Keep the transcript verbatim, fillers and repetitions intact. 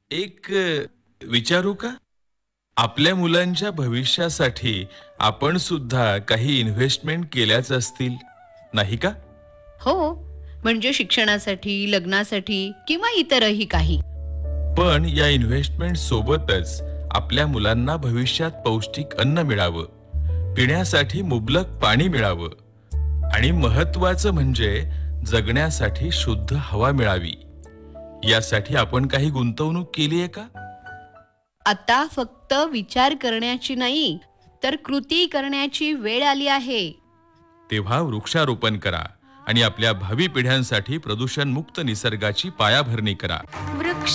एक अ, विचारू का? आपल्या मुलांच्या भविष्यासाठी आपण सुद्धा काही इन्व्हेस्टमेंट केल्याच असतील, नाही का? हो, म्हणजे शिक्षणासाठी, लग्नासाठी किंवा इतरही काही. पण या इन्व्हेस्टमेंट सोबतच आपल्या मुलांना भविष्यात पौष्टिक अन्न मिळावं, पिण्यासाठी मुबलक पाणी मिळावं आणि महत्वाचं म्हणजे जगण्यासाठी शुद्ध हवा मिळावी. यासाठी आपण काही गुंतवणूक केली आहे का? आता फक्त विचार करण्याची नाही, तर कृती करण्याची वेळ आली आहे. तेव्हा वृक्षारोपण करा आणि आपल्या भावी पिढ्यांसाठी प्रदूषणमुक्त निसर्गाची पायाभरणी करा. वृक्ष